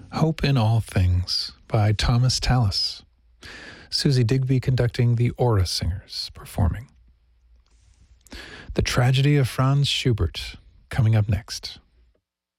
Hope in All Things by Thomas Tallis. Susie Digby conducting the Aura Singers performing. The Tragedy of Franz Schubert coming up next.